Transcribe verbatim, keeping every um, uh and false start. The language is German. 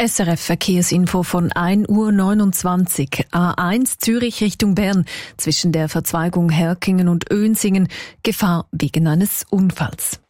S R F Verkehrsinfo von ein Uhr neunundzwanzig. A eins Zürich Richtung Bern zwischen der Verzweigung Herkingen und Oensingen. Gefahr wegen eines Unfalls.